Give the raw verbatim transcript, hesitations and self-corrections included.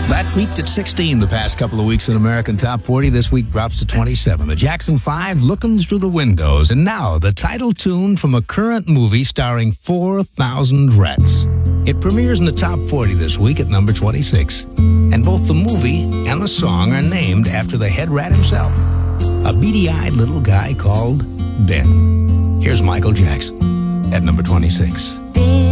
That peaked at sixteen the past couple of weeks in American Top forty. This week drops to twenty-seven. The Jackson five, Looking Through the Windows. And now, the title tune from a current movie starring four thousand rats. It premieres in the Top forty this week at number twenty-six. And both the movie and the song are named after the head rat himself, a beady-eyed little guy called Ben. Here's Michael Jackson at number twenty-six.